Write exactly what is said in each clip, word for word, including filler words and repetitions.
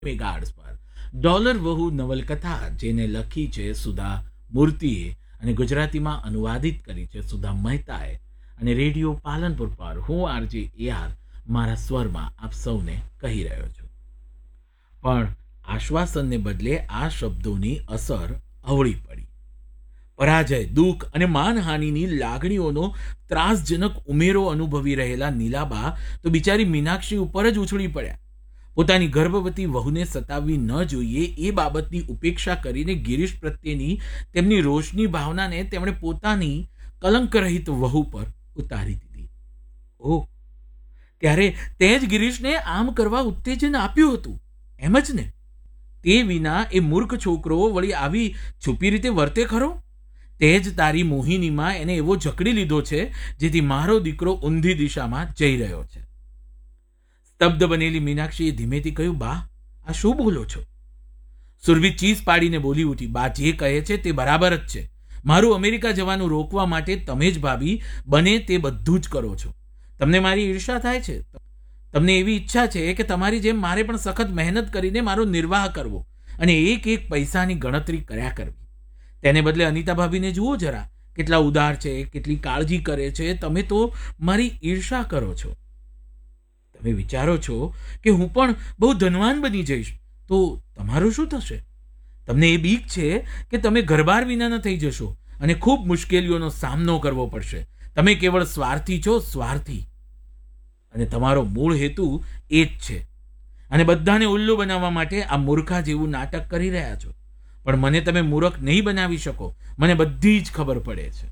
Megahertz પર dollar વહુ નવલકથા જેને લખી છે સુધા મૂર્તિએ અને ગુજરાતીમાં અનુવાદિત કરી છે સુધા મહેતાએ અને રેડિયો પાલનપુર પર હું આરજે એઆર મારા સ્વરમાં આપ સૌને કહી રહ્યો છું. પણ આશ્વાસનને બદલે આ શબ્દોની અસર અવળી પડી. પરાજય, દુઃખ અને માનહાનિની લાગણીઓનો ત્રાસજનક ઉમેરો અનુભવી રહેલા નીલાબા તો બિચારી મીનાક્ષી ઉપર જ ઉછળી પડ્યા. પોતાની ગર્ભવતી વહુને સતાવવી ન જોઈએ એ બાબતની ઉપેક્ષા કરીને ગિરીશ પ્રત્યેની તેમની રોષની ભાવનાને તેમણે પોતાની કલંકરહિત વહુ પર ઉતારી દીધી. ઓહ, ત્યારે તે જ ગિરીશને આમ કરવા ઉત્તેજન આપ્યું હતું, એમ જ ને? તે વિના એ મૂર્ખ છોકરો વળી આવી છુપી રીતે વર્તે ખરો? તે જ તારી મોહિનીમાં એને એવો જકડી લીધો છે જેથી મારો દીકરો ઊંધી દિશામાં જઈ રહ્યો છે. સ્તબ્ધ બનેલી મીનાક્ષીએ ધીમેથી કહ્યું, બા, આ શું બોલો છો? સુરભી ચીસ પાડીને બોલી ઉઠી, બા જે કહે છે તે બરાબર જ છે. મારું અમેરિકા જવાનું રોકવા માટે તમે જ ભાભી બને તે બધું જ કરો છો. તમને મારી ઈર્ષા થાય છે. તમને એવી ઈચ્છા છે કે તમારી જેમ મારે પણ સખત મહેનત કરીને મારો નિર્વાહ કરવો અને એક એક પૈસાની ગણતરી કર્યા કરવી. તેને બદલે અનિતા ભાભીને જુઓ જરા, કેટલા ઉદાર છે, કેટલી કાળજી કરે છે. તમે તો મારી ઈર્ષા કરો છો. તમે વિચારો છો કે હું પણ બહુ ધનવાન બની જઈશ તો તમારું શું થશે? તમને એ બીક છે કે તમે ઘરબાર વિના ન થઈ જશો અને ખૂબ મુશ્કેલીઓનો સામનો કરવો પડશે. તમે કેવળ સ્વાર્થી છો, સ્વાર્થી. અને તમારો મૂળ હેતુ એ જ છે અને બધાને ઉલ્લુ બનાવવા માટે આ મૂર્ખા જેવું નાટક કરી રહ્યા છો. પણ મને તમે મૂર્ખ નહીં બનાવી શકો, મને બધી જ ખબર પડે છે.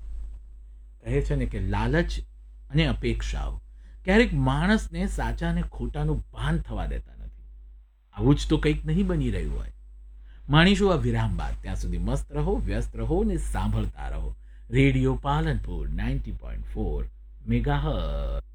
કહે છે ને કે લાલચ અને અપેક્ષાઓ ક્યારેક માણસને સાચા અને ખોટાનું ભાન થવા દેતા નથી. આવું જ તો કંઈક નહીં બની રહ્યું હોય. માણીશું આ વિરામ બાદ. ત્યાં સુધી મસ્ત રહો, વ્યસ્ત રહો ને સાંભળતા રહો radio Palanpur ninety point four megahertz.